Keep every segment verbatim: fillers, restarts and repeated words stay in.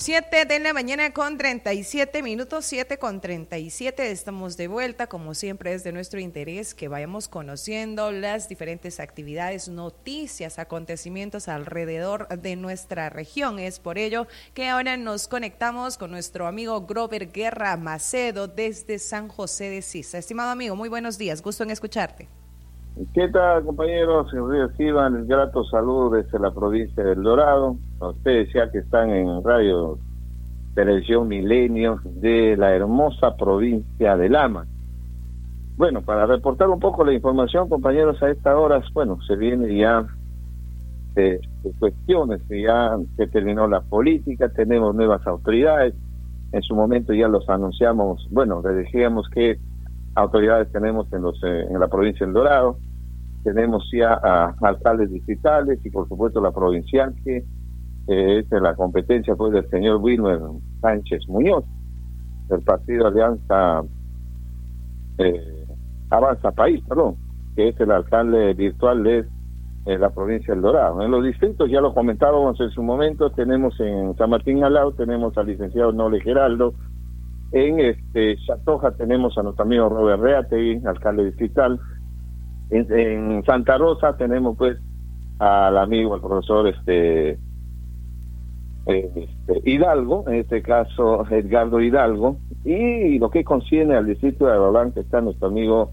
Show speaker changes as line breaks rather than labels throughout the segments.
Siete de la mañana con treinta y siete minutos, siete con treinta y siete. Estamos de vuelta, como siempre es de nuestro interés que vayamos conociendo las diferentes actividades, noticias, acontecimientos alrededor de nuestra región. Es por ello que ahora nos conectamos con nuestro amigo Grover Guerra Macedo desde San José de Sisa. Estimado amigo, muy buenos días, gusto en escucharte.
¿Qué tal, compañeros? Reciban el grato saludo desde la provincia del Dorado. A ustedes ya que están en Radio Televisión Milenio de la hermosa provincia de Lama. Bueno, para reportar un poco la información, compañeros, a esta hora, bueno, se viene ya de, de cuestiones, ya se terminó la política, tenemos nuevas autoridades. En su momento ya los anunciamos, bueno, les decíamos que autoridades tenemos en los eh, en la provincia del Dorado, tenemos ya a alcaldes distritales y por supuesto la provincial, que eh, es de la competencia pues del señor Wilmer Sánchez Muñoz, del partido Alianza eh, Avanza País, perdón, que es el alcalde virtual de eh, la provincia del Dorado. En los distritos, ya lo comentábamos en su momento, tenemos en San Martín Alao, tenemos al licenciado Nole Geraldo. En este Chatoja tenemos a nuestro amigo Robert Reategui, alcalde distrital. En, en Santa Rosa tenemos pues al amigo, el profesor este, este Hidalgo, en este caso Edgardo Hidalgo. Y lo que concierne al distrito de Aguablanca está nuestro amigo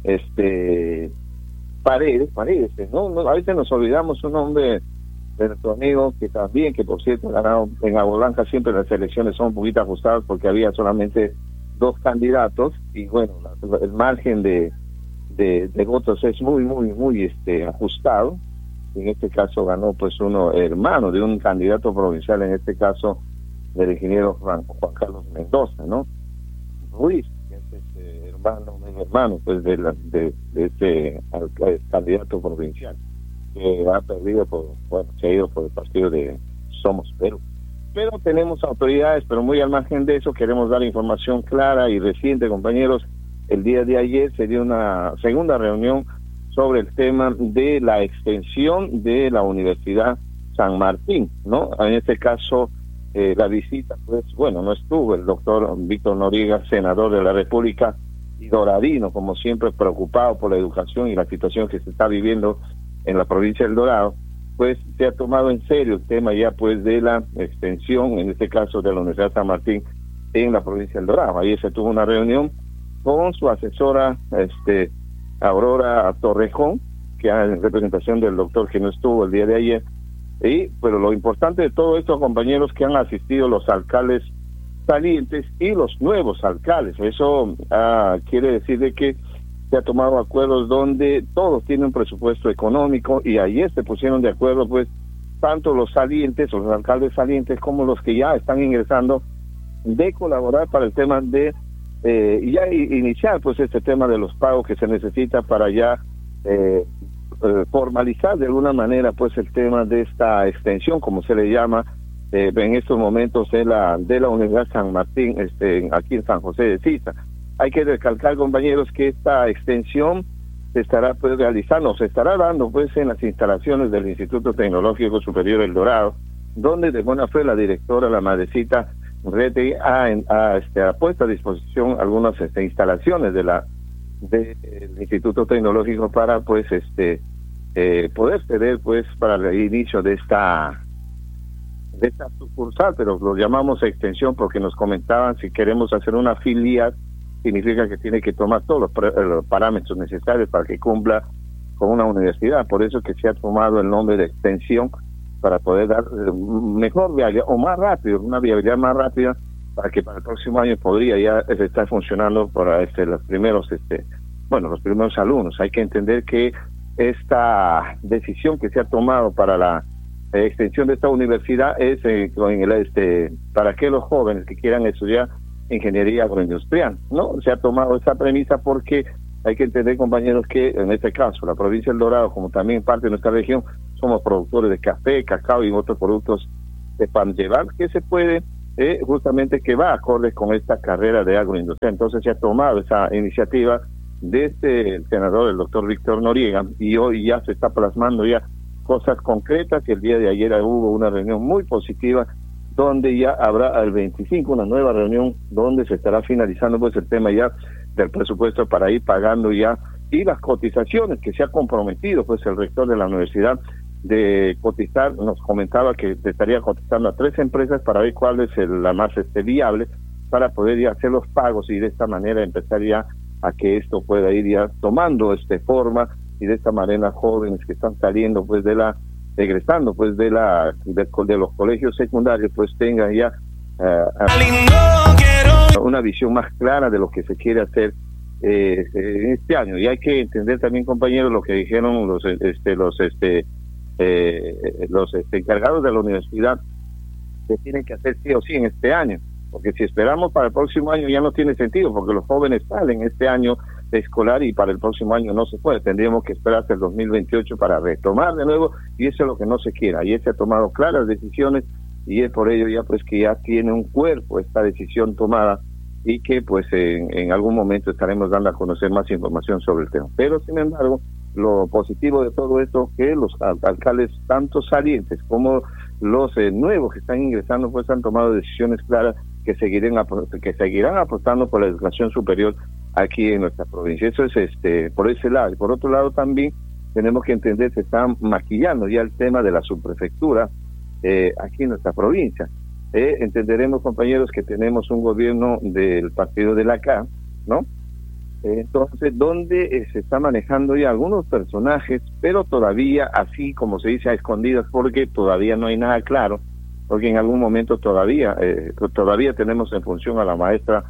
este Paredes, Paredes, ¿no? no a veces nos olvidamos un nombre de nuestro amigo, que también, que por cierto, ganado en Agua Blanca. Siempre las elecciones son un poquito ajustadas porque había solamente dos candidatos y bueno, la, el margen de, de, de votos es muy, muy, muy este ajustado. En este caso ganó pues uno hermano de un candidato provincial, en este caso del ingeniero Juan, Juan Carlos Mendoza, ¿no? Ruiz, que es este hermano, hermano pues de, la, de, de este candidato provincial, que ha perdido por, bueno, se ha ido por el partido de Somos Perú. Pero tenemos autoridades, pero muy al margen de eso, queremos dar información clara y reciente, compañeros. El día de ayer se dio una segunda reunión sobre el tema de la extensión de la Universidad San Martín, ¿no? En este caso, eh, la visita, pues, bueno, no estuvo el doctor Víctor Noriega, senador de la República, y doradino, como siempre, preocupado por la educación y la situación que se está viviendo en la provincia del Dorado, pues se ha tomado en serio el tema ya pues de la extensión, en este caso de la Universidad San Martín en la provincia del Dorado. Ahí se tuvo una reunión con su asesora, este Aurora Torrejón, que en representación del doctor que no estuvo el día de ayer. Y pero lo importante de todo esto, compañeros, que han asistido los alcaldes salientes y los nuevos alcaldes. Eso ah, quiere decir de que se ha tomado acuerdos donde todos tienen un presupuesto económico y ayer se pusieron de acuerdo pues tanto los salientes, los alcaldes salientes como los que ya están ingresando, de colaborar para el tema de eh, ya iniciar pues este tema de los pagos que se necesita para ya eh, eh, formalizar de alguna manera pues el tema de esta extensión, como se le llama eh, en estos momentos de la de la Universidad San Martín, este aquí en San José de Sisa. Hay que recalcar, compañeros, que esta extensión se estará pues realizando, se estará dando pues en las instalaciones del Instituto Tecnológico Superior El Dorado, donde de buena fe la directora, la madrecita Rete, ha, ha, este, ha puesto a disposición algunas este, instalaciones de la del Instituto Tecnológico para pues este eh, poder ceder pues para el inicio de esta de esta sucursal, pero lo llamamos extensión porque nos comentaban si queremos hacer una filial, significa que tiene que tomar todos los, los parámetros necesarios para que cumpla con una universidad. Por eso que se ha tomado el nombre de extensión, para poder dar mejor viabilidad o más rápido, una viabilidad más rápida, para que para el próximo año podría ya estar funcionando para este los primeros este bueno los primeros alumnos. Hay que entender que esta decisión que se ha tomado para la eh, extensión de esta universidad es eh, en el, este para que los jóvenes que quieran estudiar ingeniería agroindustrial, ¿no? Se ha tomado esa premisa porque hay que entender, compañeros, que en este caso la provincia del Dorado, como también parte de nuestra región, somos productores de café, cacao y otros productos de pan llevar que se puede, eh, justamente que va acorde con esta carrera de agroindustria. Entonces se ha tomado esa iniciativa desde el senador, el doctor Víctor Noriega, y hoy ya se está plasmando ya cosas concretas, y el día de ayer hubo una reunión muy positiva donde ya habrá el veinticinco una nueva reunión donde se estará finalizando pues el tema ya del presupuesto para ir pagando ya y las cotizaciones que se ha comprometido pues el rector de la universidad de cotizar, nos comentaba que estaría cotizando a tres empresas para ver cuál es el, la más este, viable para poder ya hacer los pagos y de esta manera empezar ya a que esto pueda ir ya tomando este forma y de esta manera jóvenes que están saliendo pues de la egresando pues de la de, de los colegios secundarios pues tengan ya uh, una visión más clara de lo que se quiere hacer eh, eh, este año. Y hay que entender también, compañeros, lo que dijeron los este los este eh, los este, encargados de la universidad, que tienen que hacer sí o sí en este año, porque si esperamos para el próximo año ya no tiene sentido, porque los jóvenes salen este año escolar y para el próximo año no se puede. Tendríamos que esperar hasta el dos mil veintiocho para retomar de nuevo, y eso es lo que no se quiera. Y se ha tomado claras decisiones y es por ello ya pues que ya tiene un cuerpo esta decisión tomada y que pues en, en algún momento estaremos dando a conocer más información sobre el tema. Pero sin embargo, lo positivo de todo esto que los alcaldes, tanto salientes como los eh, nuevos que están ingresando, pues han tomado decisiones claras que seguirán que seguirán apostando por la educación superior aquí en nuestra provincia. Eso es este por ese lado. Y por otro lado también tenemos que entender que se está maquillando ya el tema de la subprefectura eh, aquí en nuestra provincia. Eh, entenderemos, compañeros, que tenemos un gobierno del partido de la C A, ¿no? Eh, entonces, donde eh, se está manejando ya algunos personajes, pero todavía así, como se dice, a escondidas, porque todavía no hay nada claro, porque en algún momento todavía eh, todavía tenemos en función a la maestra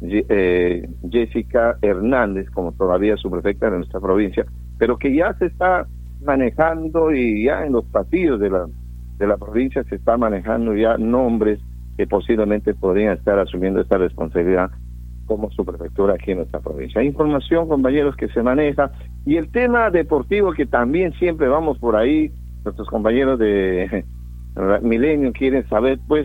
eh, Jessica Hernández como todavía subprefecta de nuestra provincia, pero que ya se está manejando y ya en los pasillos de la de la provincia se está manejando ya nombres que posiblemente podrían estar asumiendo esta responsabilidad como subprefectura aquí en nuestra provincia. Hay información, compañeros, que se maneja, y el tema deportivo que también siempre vamos por ahí, nuestros compañeros de Milenio quieren saber, pues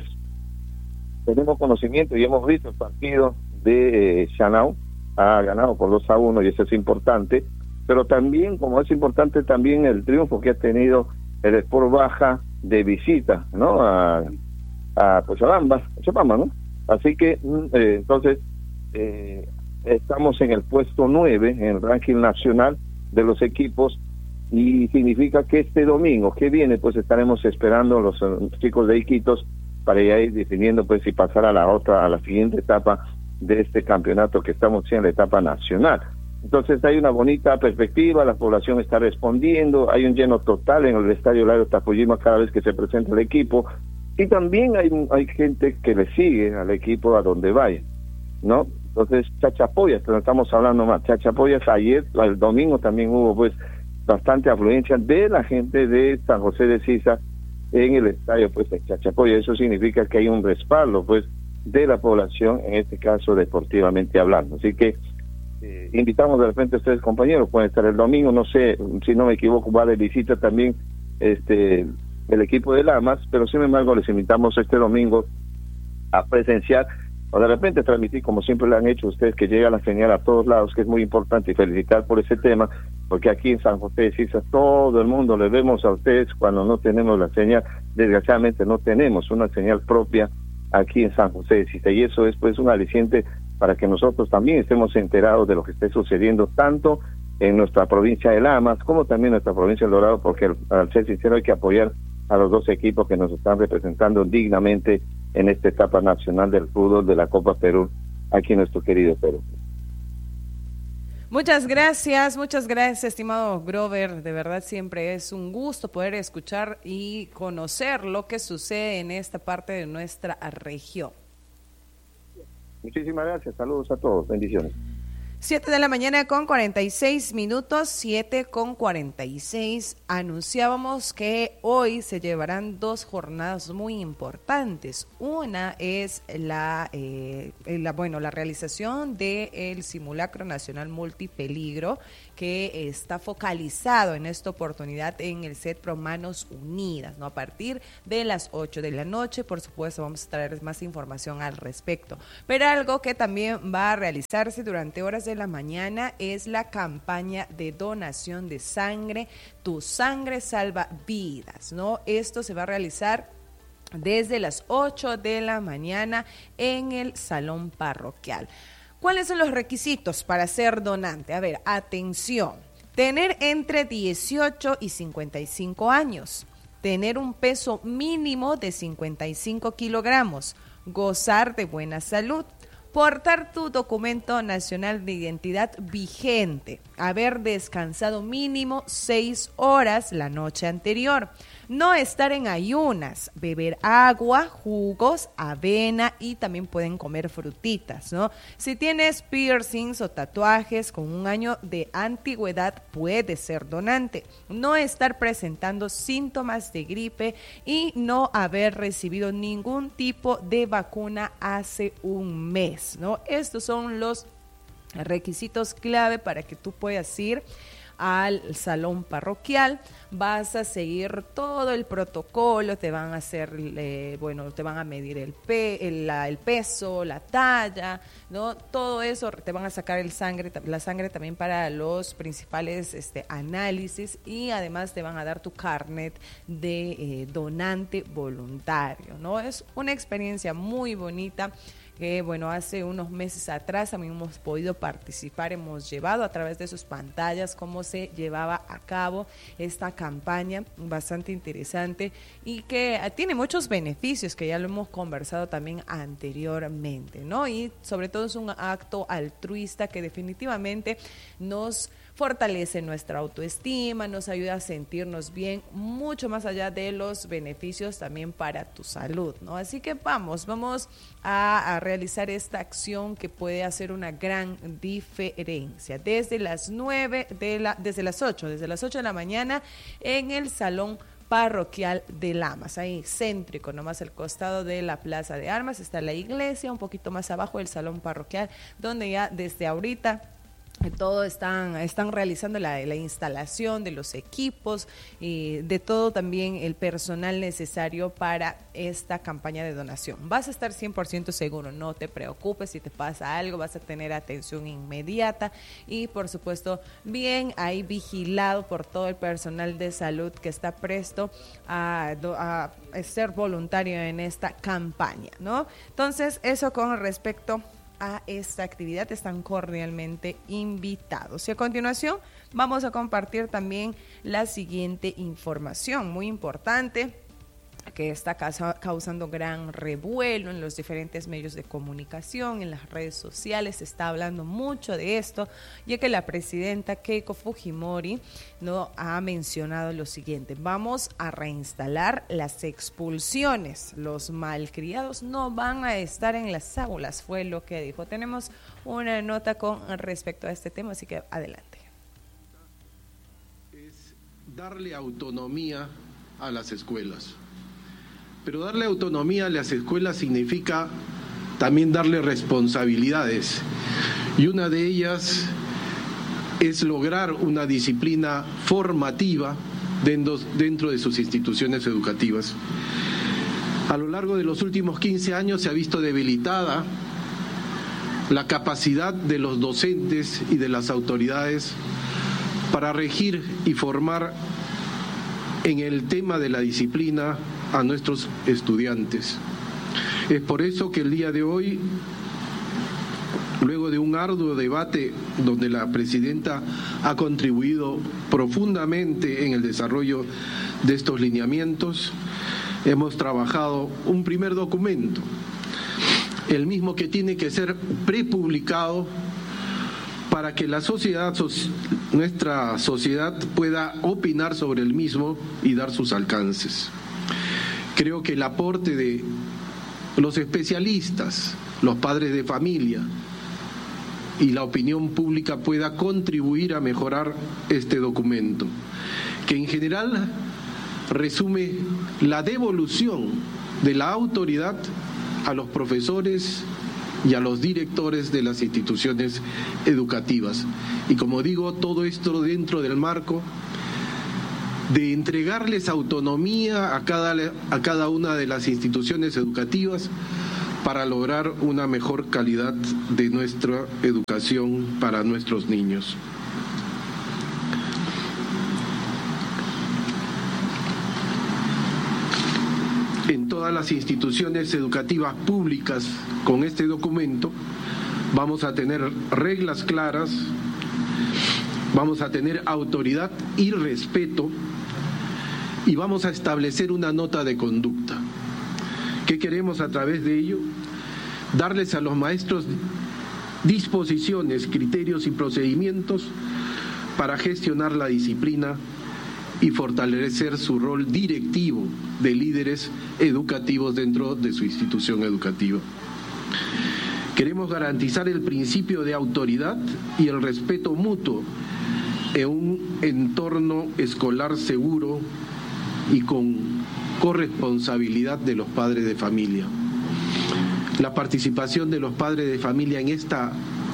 tenemos conocimiento y hemos visto el partido de eh, Chanao, ha ganado por dos a uno y eso es importante, pero también, como es importante también el triunfo que ha tenido el Sport Baja de visita, ¿no? A, a Cochabamba, Cochabamba, ¿no? Así que, eh, entonces, eh, estamos en el puesto nueve en el ranking nacional de los equipos, y significa que este domingo que viene pues estaremos esperando los, los chicos de Iquitos para ya ir definiendo pues si pasar a la otra, a la siguiente etapa de este campeonato que estamos en la etapa nacional. Entonces hay una bonita perspectiva, la población está respondiendo, hay un lleno total en el estadio Lario Tapujima cada vez que se presenta el equipo, y también hay hay gente que le sigue al equipo a donde vaya, ¿no? Entonces Chachapoyas, pero estamos hablando más, Chachapoyas ayer, el domingo también hubo pues bastante afluencia de la gente de San José de Sisa en el estadio pues de Chachapoyas. Eso significa que hay un respaldo pues de la población, en este caso deportivamente hablando. Así que eh, invitamos de repente a ustedes, compañeros, pueden estar el domingo, no sé, si no me equivoco, va de visita también este el equipo de Lamas, pero sin embargo les invitamos este domingo a presenciar o de repente transmitir, como siempre lo han hecho ustedes, que llega la señal a todos lados, que es muy importante, y felicitar por ese tema, porque aquí en San José de Sisa todo el mundo le vemos a ustedes cuando no tenemos la señal. Desgraciadamente no tenemos una señal propia aquí en San José de Sisa, y eso es pues un aliciente para que nosotros también estemos enterados de lo que esté sucediendo tanto en nuestra provincia de Lamas como también en nuestra provincia del Dorado, porque al ser sincero hay que apoyar a los dos equipos que nos están representando dignamente en esta etapa nacional del fútbol de la Copa Perú, aquí en nuestro querido Perú.
Muchas gracias, muchas gracias, estimado Grover. De verdad siempre es un gusto poder escuchar y conocer lo que sucede en esta parte de nuestra región.
Muchísimas gracias, saludos a todos, bendiciones.
Siete de la mañana con cuarenta y seis minutos, siete con cuarenta y seis. Anunciábamos que hoy se llevarán dos jornadas muy importantes. Una es la, eh, la bueno, la realización del simulacro nacional multipeligro, que está focalizado en esta oportunidad en el C E D Pro Manos Unidas, ¿no? A partir de las ocho de la noche, por supuesto, vamos a traer más información al respecto. Pero algo que también va a realizarse durante horas de la mañana es la campaña de donación de sangre. Tu sangre salva vidas, ¿no? Esto se va a realizar desde las ocho de la mañana en el salón parroquial. ¿Cuáles son los requisitos para ser donante? A ver, atención, tener entre dieciocho y cincuenta y cinco años, tener un peso mínimo de cincuenta y cinco kilogramos, gozar de buena salud, portar tu documento nacional de identidad vigente, haber descansado mínimo seis horas la noche anterior, no estar en ayunas, beber agua, jugos, avena y también pueden comer frutitas, ¿no? Si tienes piercings o tatuajes con un año de antigüedad, puedes ser donante. No estar presentando síntomas de gripe y no haber recibido ningún tipo de vacuna hace un mes, ¿no? Estos son los requisitos clave para que tú puedas ir al salón parroquial. Vas a seguir todo el protocolo, te van a hacer, eh, bueno, te van a medir el, pe, el, la, el peso, la talla, ¿no? Todo eso, te van a sacar el sangre, la sangre también para los principales este, análisis y además te van a dar tu carnet de eh, donante voluntario, ¿no? Es una experiencia muy bonita que, bueno, hace unos meses atrás también hemos podido participar, hemos llevado a través de sus pantallas cómo se llevaba a cabo esta campaña bastante interesante y que tiene muchos beneficios que ya lo hemos conversado también anteriormente, ¿no? Y sobre todo es un acto altruista que definitivamente nos fortalece nuestra autoestima, nos ayuda a sentirnos bien, mucho más allá de los beneficios también para tu salud, ¿no? Así que vamos, vamos a, a realizar esta acción que puede hacer una gran diferencia. Desde las nueve, de la, desde las ocho, desde las ocho de la mañana en el salón parroquial de Lamas, ahí céntrico, nomás al costado de la Plaza de Armas está la iglesia, un poquito más abajo el salón parroquial, donde ya desde ahorita todo están, están realizando la, la instalación de los equipos y de todo también el personal necesario para esta campaña de donación. Vas a estar cien por ciento seguro, no te preocupes, si te pasa algo vas a tener atención inmediata y por supuesto bien ahí vigilado por todo el personal de salud que está presto a, a, a ser voluntario en esta campaña, ¿no? Entonces eso con respecto a esta actividad, están cordialmente invitados. Y a continuación vamos a compartir también la siguiente información muy importante que está causando gran revuelo en los diferentes medios de comunicación, en las redes sociales. Se está hablando mucho de esto, ya que la presidenta Keiko Fujimori no ha mencionado lo siguiente: vamos a reinstalar las expulsiones, los malcriados no van a estar en las aulas, fue lo que dijo. Tenemos una nota con respecto a este tema, así que adelante.
Es darle autonomía a las escuelas. Pero darle autonomía a las escuelas significa también darle responsabilidades. Y una de ellas es lograr una disciplina formativa dentro, dentro de sus instituciones educativas. A lo largo de los últimos quince años se ha visto debilitada la capacidad de los docentes y de las autoridades para regir y formar en el tema de la disciplina a nuestros estudiantes. Es por eso que el día de hoy, luego de un arduo debate donde la presidenta ha contribuido profundamente en el desarrollo de estos lineamientos, hemos trabajado un primer documento, el mismo que tiene que ser prepublicado para que la sociedad, nuestra sociedad pueda opinar sobre el mismo y dar sus alcances. Creo que el aporte de los especialistas, los padres de familia y la opinión pública pueda contribuir a mejorar este documento, que en general resume la devolución de la autoridad a los profesores y a los directores de las instituciones educativas. Y como digo, todo esto dentro del marco de entregarles autonomía a cada, a cada una de las instituciones educativas para lograr una mejor calidad de nuestra educación para nuestros niños. En toda todas las instituciones educativas públicas con este documento vamos a tener reglas claras, vamos a tener autoridad y respeto y vamos a establecer una nota de conducta. ¿Qué queremos a través de ello? Darles a los maestros disposiciones, criterios y procedimientos para gestionar la disciplina y fortalecer su rol directivo de líderes educativos dentro de su institución educativa. Queremos garantizar el principio de autoridad y el respeto mutuo en un entorno escolar seguro y con corresponsabilidad de los padres de familia. La participación de los padres de familia en esta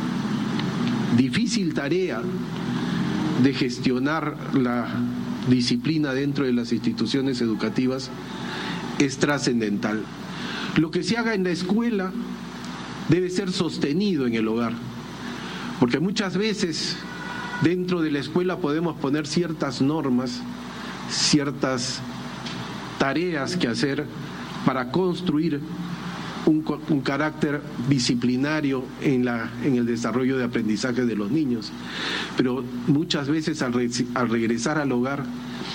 difícil tarea de gestionar la disciplina dentro de las instituciones educativas es trascendental. Lo que se haga en la escuela debe ser sostenido en el hogar, porque muchas veces dentro de la escuela podemos poner ciertas normas, ciertas tareas que hacer para construir un, un carácter disciplinario en, la, en el desarrollo de aprendizaje de los niños. Pero muchas veces al, re, al regresar al hogar,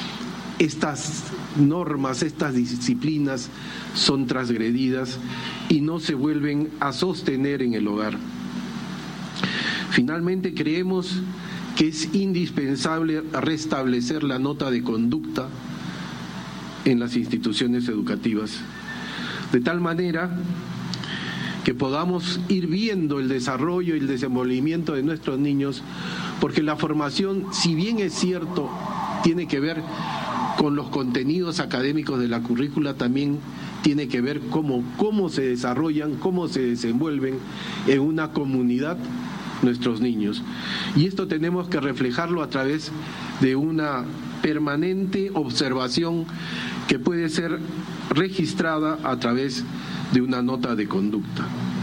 estas normas, estas disciplinas son transgredidas y no se vuelven a sostener en el hogar. Finalmente, creemos que es indispensable restablecer la nota de conducta en las instituciones educativas, de tal manera que podamos ir viendo el desarrollo y el desenvolvimiento de nuestros niños, porque la formación, si bien es cierto, tiene que ver con los contenidos académicos de la currícula, también tiene que ver cómo, cómo se desarrollan, cómo se desenvuelven en una comunidad nuestros niños. Y esto tenemos que reflejarlo a través de una permanente observación que puede ser registrada a través de una nota de conducta.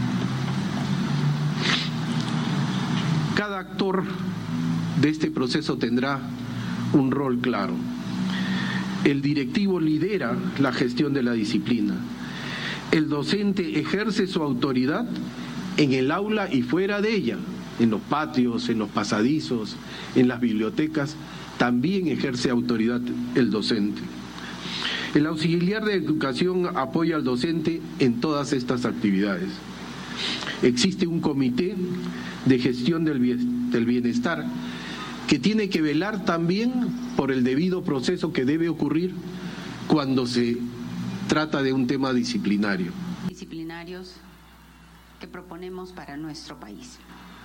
Cada actor de este proceso tendrá un rol claro. El directivo lidera la gestión de la disciplina. El docente ejerce su autoridad en el aula y fuera de ella, en los patios, en los pasadizos, en las bibliotecas, también ejerce autoridad el docente. El auxiliar de educación apoya al docente en todas estas actividades. Existe un comité de gestión del bienestar que tiene que velar también por el debido proceso que debe ocurrir cuando se trata de un tema disciplinario.
Disciplinarios que proponemos para nuestro país.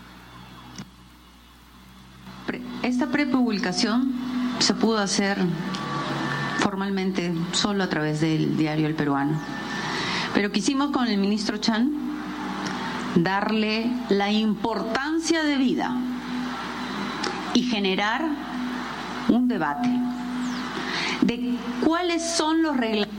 Esta prepublicación se pudo hacer formalmente solo a través del diario El Peruano, pero quisimos con el ministro Chan darle la importancia debida y generar un debate de cuáles son los reglamentos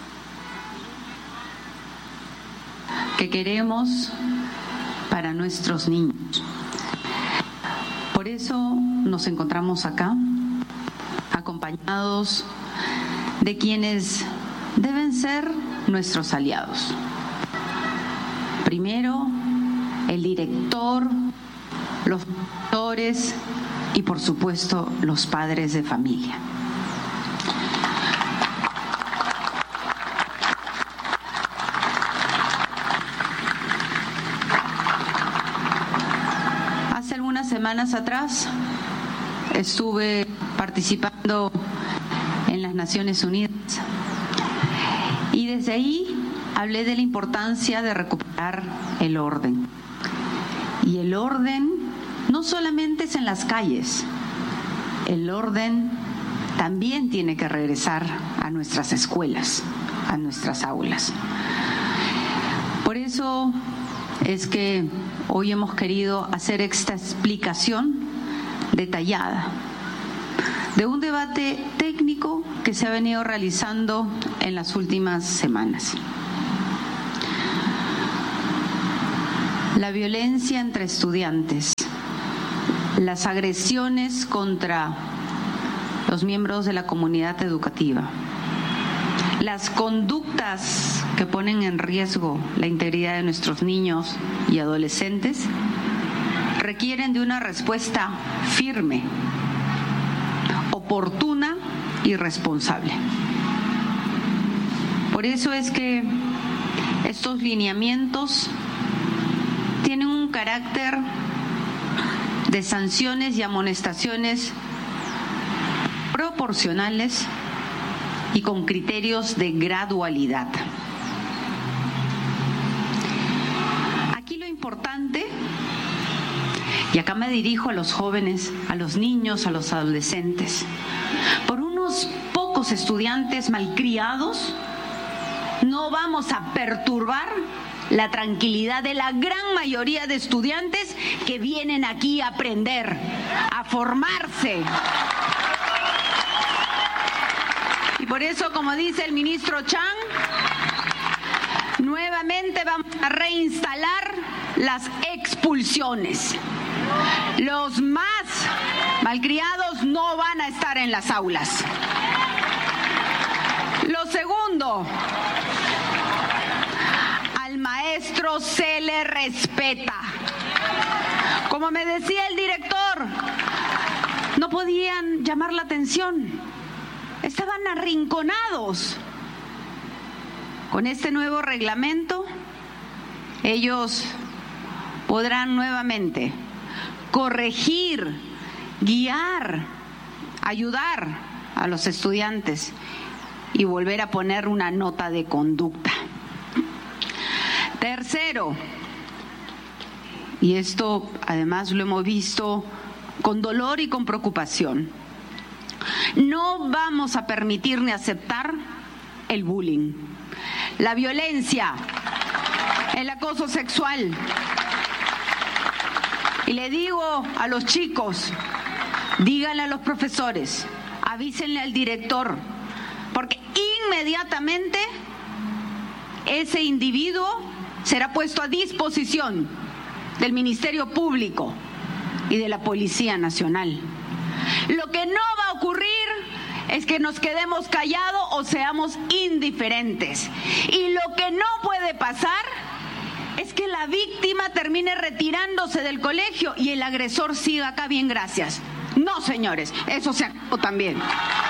que queremos para nuestros niños. Por eso nos encontramos acá, acompañados de quienes deben ser nuestros aliados. Primero, el director, los tutores y, por supuesto, los padres de familia. Hace algunas semanas atrás estuve participando en las Naciones Unidas y desde ahí hablé de la importancia de recuperar el orden. Y el orden no solamente es en las calles, el orden también tiene que regresar a nuestras escuelas, a nuestras aulas. Por eso es que hoy hemos querido hacer esta explicación detallada de un debate técnico que se ha venido realizando en las últimas semanas. La violencia entre estudiantes, las agresiones contra los miembros de la comunidad educativa, las conductas que ponen en riesgo la integridad de nuestros niños y adolescentes requieren de una respuesta firme, oportuna y responsable. Por eso es que estos lineamientos tienen un carácter de sanciones y amonestaciones proporcionales y con criterios de gradualidad. Aquí lo importante, y acá me dirijo a los jóvenes, a los niños, a los adolescentes, por unos pocos estudiantes malcriados, no vamos a perturbar la tranquilidad de la gran mayoría de estudiantes que vienen aquí a aprender, a formarse. Y por eso, como dice el ministro Chang, nuevamente vamos a reinstalar las expulsiones. Los más malcriados no van a estar en las aulas. Lo segundo, al maestro se le respeta. Como me decía el director, no podían llamar la atención, estaban arrinconados. Con este nuevo reglamento, ellos podrán nuevamente corregir, guiar, ayudar a los estudiantes y volver a poner una nota de conducta. Tercero, y esto además lo hemos visto con dolor y con preocupación, no vamos a permitir ni aceptar el bullying, la violencia, el acoso sexual. Y le digo a los chicos, díganle a los profesores, avísenle al director, porque inmediatamente ese individuo será puesto a disposición del Ministerio Público y de la Policía Nacional. Lo que no va a ocurrir es que nos quedemos callados o seamos indiferentes. Y lo que no puede pasar es que la víctima termine retirándose del colegio y el agresor siga acá, bien, gracias. No, señores, eso se acabó también.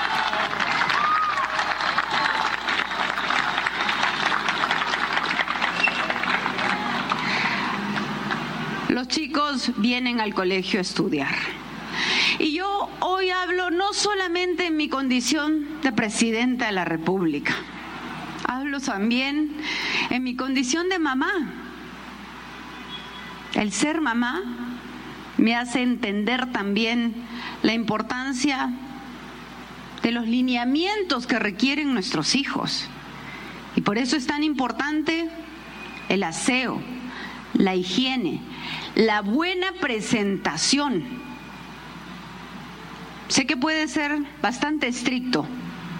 Los chicos vienen al colegio a estudiar. Y yo hoy hablo no solamente en mi condición de presidenta de la República, hablo también en mi condición de mamá. El ser mamá me hace entender también la importancia de los lineamientos que requieren nuestros hijos. Y por eso es tan importante el aseo, la higiene, la buena presentación. Sé que puede ser bastante estricto,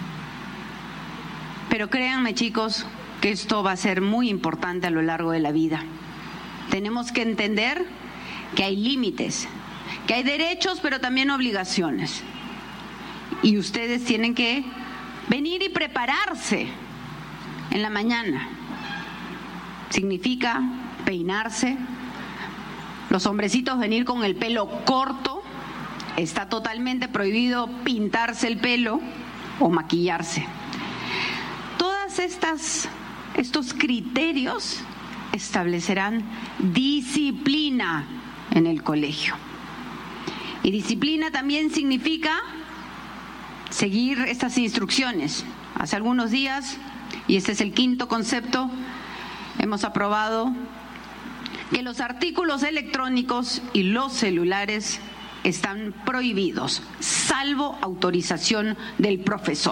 pero créanme, chicos, que esto va a ser muy importante a lo largo de la vida. Tenemos que entender que hay límites, que hay derechos, pero también obligaciones. Y ustedes tienen que venir y prepararse en la mañana. Significa peinarse, los hombrecitos venir con el pelo corto, está totalmente prohibido pintarse el pelo o maquillarse. Todas estas, estos criterios establecerán disciplina en el colegio. Y disciplina también significa seguir estas instrucciones. Hace algunos días, y este es el quinto concepto, hemos aprobado que los artículos electrónicos y los celulares están prohibidos, salvo autorización del profesor.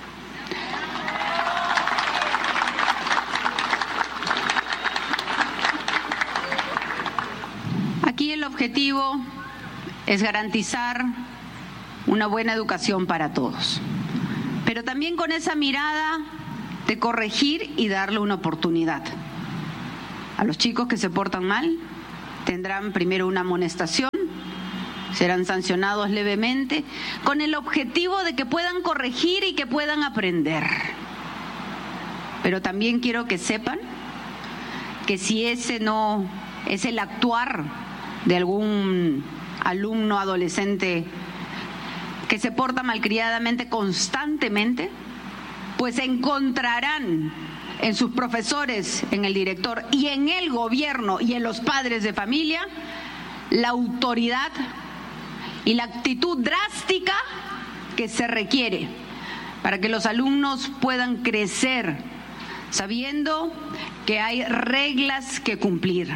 Aquí el objetivo es garantizar una buena educación para todos, pero también con esa mirada de corregir y darle una oportunidad. A los chicos que se portan mal tendrán primero una amonestación, serán sancionados levemente, con el objetivo de que puedan corregir y que puedan aprender. pero también quiero que sepan que si ese no es el actuar de algún alumno adolescente que se porta malcriadamente constantemente, pues encontrarán en sus profesores, en el director y en el gobierno y en los padres de familia la autoridad y la actitud drástica que se requiere para que los alumnos puedan crecer sabiendo que hay reglas que cumplir.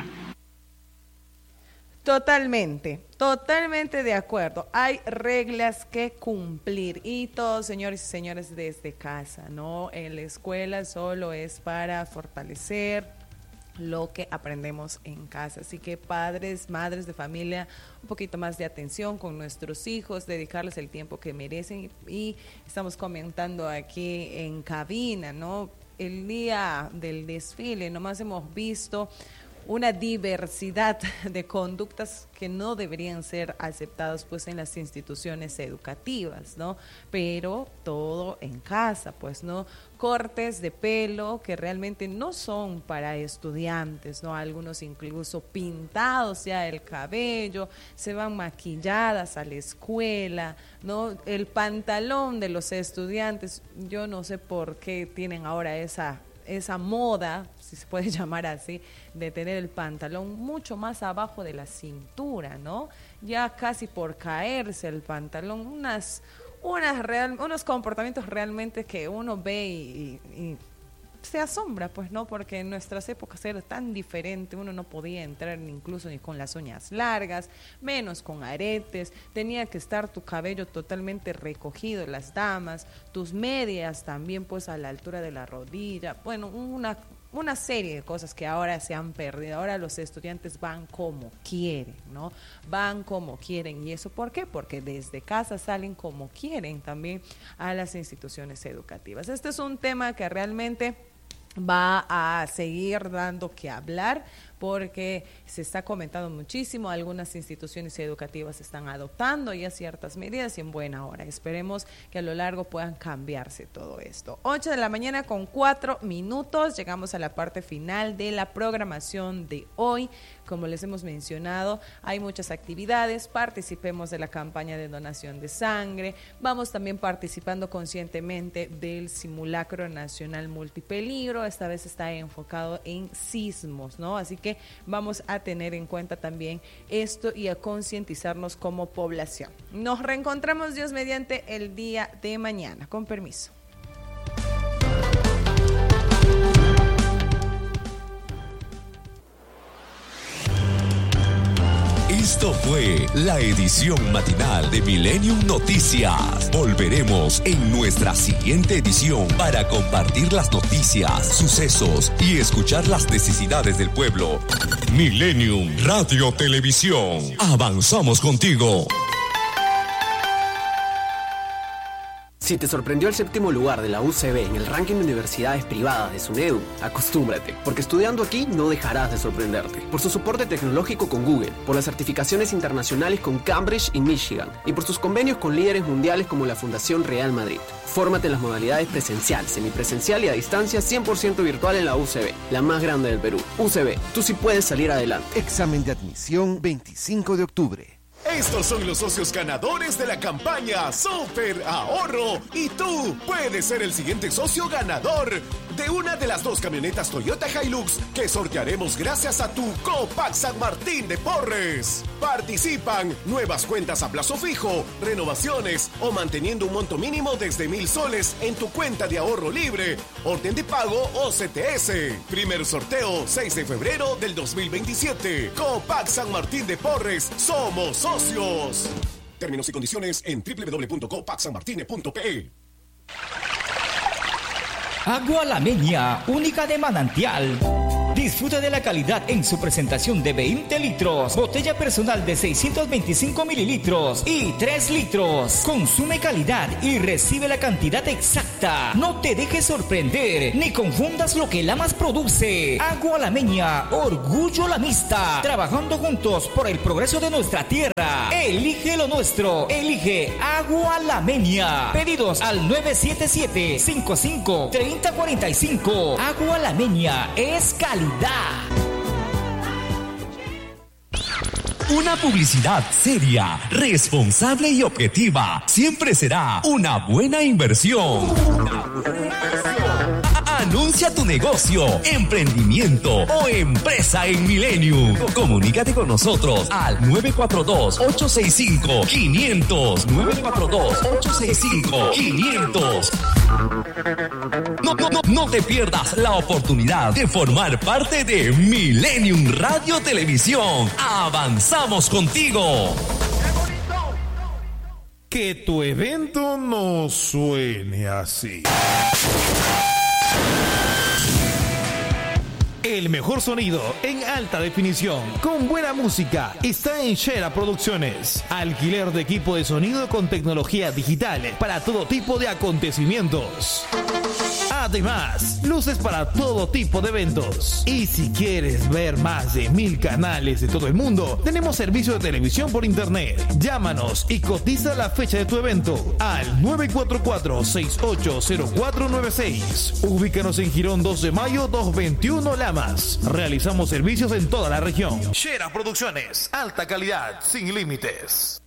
Totalmente, totalmente de acuerdo. Hay reglas que cumplir y todos, señores y señores, desde casa, ¿no? En la escuela solo es para fortalecer lo que aprendemos en casa. Así que padres, madres de familia, un poquito más de atención con nuestros hijos, dedicarles el tiempo que merecen. Y estamos comentando aquí en cabina, ¿no? El día del desfile, nomás hemos visto una diversidad de conductas que no deberían ser aceptadas pues en las instituciones educativas, ¿no? Pero todo en casa, pues, ¿no? Cortes de pelo que realmente no son para estudiantes, ¿no? Algunos incluso pintados ya el cabello, se van maquilladas a la escuela, ¿no? El pantalón de los estudiantes, yo no sé por qué tienen ahora esa esa moda, si se puede llamar así, de tener el pantalón mucho más abajo de la cintura, ¿no? Ya casi por caerse el pantalón, unas, unas real, unos comportamientos realmente que uno ve y, y, y se asombra, pues, ¿no? Porque en nuestras épocas era tan diferente, uno no podía entrar incluso ni con las uñas largas, menos con aretes, tenía que estar tu cabello totalmente recogido, las damas, tus medias también pues a la altura de la rodilla, bueno, una, una serie de cosas que ahora se han perdido. Ahora los estudiantes van como quieren, ¿no? Van como quieren. ¿Y eso por qué? Porque desde casa salen como quieren también a las instituciones educativas. Este es un tema que realmente va a seguir dando que hablar porque se está comentando muchísimo, algunas instituciones educativas están adoptando ya ciertas medidas y en buena hora. Esperemos que a lo largo puedan cambiarse todo esto. ocho de la mañana con cuatro minutos, llegamos a la parte final de la programación de hoy. Como les hemos mencionado, hay muchas actividades, participemos de la campaña de donación de sangre, vamos también participando conscientemente del simulacro nacional multipeligro, esta vez está enfocado en sismos, ¿no? Así que vamos a tener en cuenta también esto y a concientizarnos como población. Nos reencontramos, Dios mediante, el día de mañana. Con permiso.
Esto fue la edición matinal de Millennium Noticias. Volveremos en nuestra siguiente edición para compartir las noticias, sucesos y escuchar las necesidades del pueblo. Millennium Radio Televisión. Avanzamos contigo.
Si te sorprendió el séptimo lugar de la U C B en el ranking de universidades privadas de SUNEDU, acostúmbrate, porque estudiando aquí no dejarás de sorprenderte. Por su soporte tecnológico con Google, por las certificaciones internacionales con Cambridge y Michigan, y por sus convenios con líderes mundiales como la Fundación Real Madrid. Fórmate en las modalidades presencial, semipresencial y a distancia cien por ciento virtual en la U C B, la más grande del Perú. U C B, tú sí puedes salir adelante.
Examen de admisión veinticinco de octubre.
Estos son los socios ganadores de la campaña Super Ahorro y tú puedes ser el siguiente socio ganador de una de las dos camionetas Toyota Hilux que sortearemos gracias a tu Copac San Martín de Porres. Participan nuevas cuentas a plazo fijo, renovaciones o manteniendo un monto mínimo desde mil soles en tu cuenta de ahorro libre, orden de pago o C T S. Primer sorteo seis de febrero del dos mil veintisiete. Copac San Martín de Porres, somos socios. Términos y condiciones en doble u doble u doble u punto copac san martine punto p e.
Agua La Meña, única de manantial. Disfruta de la calidad en su presentación de veinte litros, botella personal de seiscientos veinticinco mililitros y tres litros. Consume calidad y recibe la cantidad exacta. No te dejes sorprender ni confundas lo que Lamas produce. Agua Lameña, orgullo lamista. Trabajando juntos por el progreso de nuestra tierra. Elige lo nuestro. Elige Agua Lameña. Pedidos al nueve siete siete, cinco cinco, tres cero cuatro cinco. Agua Lameña es calidad.
Una publicidad seria, responsable y objetiva siempre será una buena inversión. Anuncia tu negocio, emprendimiento o empresa en Millennium. Comunícate con nosotros al nueve cuatro dos, ocho seis cinco, cinco cero nueve cuatro dos, ocho seis cinco, cinco cero. No, no, no, no te pierdas la oportunidad de formar parte de Millennium Radio Televisión. Avanzamos contigo.
Que tu evento no suene así. El mejor sonido en alta definición, con buena música, está en Shera Producciones. Alquiler de equipo de sonido con tecnología digital para todo tipo de acontecimientos. Además, luces para todo tipo de eventos. Y si quieres ver más de mil canales de todo el mundo, tenemos servicio de televisión por internet. Llámanos y cotiza la fecha de tu evento al nueve cuatro cuatro, seis ocho cero cuatro nueve seis. Ubícanos en Girón dos de mayo doscientos veintiuno Lamas. Realizamos servicios en toda la región. Shera Producciones, alta calidad, sin límites.